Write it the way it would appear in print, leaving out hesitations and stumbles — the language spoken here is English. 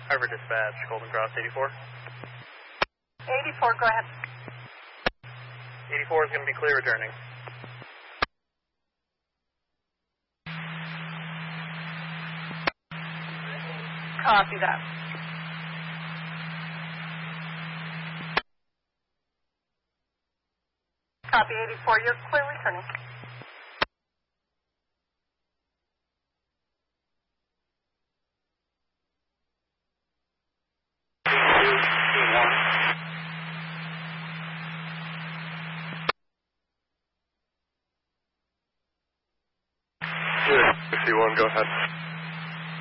Harbor Dispatch, Golden Cross 84. 84, go ahead. 84 is going to be clear returning. Copy that. Copy 84, you're clear returning. Good. 51, go ahead.